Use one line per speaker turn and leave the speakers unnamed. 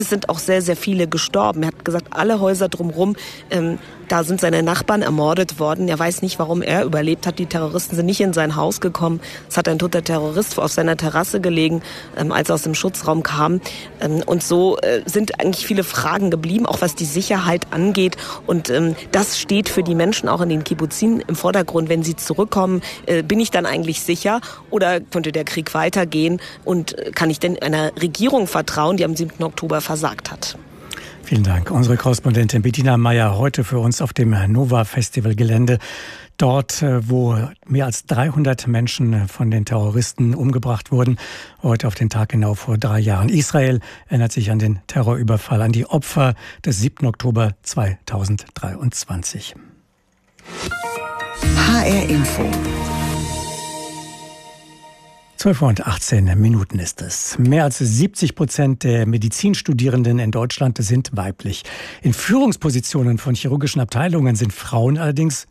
Es sind auch sehr, sehr viele gestorben. Er hat gesagt, alle Häuser drumherum, da sind seine Nachbarn ermordet worden. Er weiß nicht, warum er überlebt hat. Die Terroristen sind nicht in sein Haus gekommen. Es hat ein toter Terrorist auf seiner Terrasse gelegen, als er aus dem Schutzraum kam. Und so sind eigentlich viele Fragen geblieben, auch was die Sicherheit angeht. Und das steht für die Menschen auch in den Kibbuzim im Vordergrund. Wenn sie zurückkommen, bin ich dann eigentlich sicher? Oder könnte der Krieg weitergehen? Und kann ich denn einer Regierung vertrauen, die am 7. Oktober versagt hat?
Vielen Dank. Unsere Korrespondentin Bettina Meyer heute für uns auf dem Nova-Festival-Gelände. Dort, wo mehr als 300 Menschen von den Terroristen umgebracht wurden. Heute auf den Tag genau vor 3 Jahren. Israel erinnert sich an den Terrorüberfall, an die Opfer des 7. Oktober 2023.
HR Info.
12:18 ist es. Mehr als 70% der Medizinstudierenden in Deutschland sind weiblich. In Führungspositionen von chirurgischen Abteilungen sind Frauen allerdings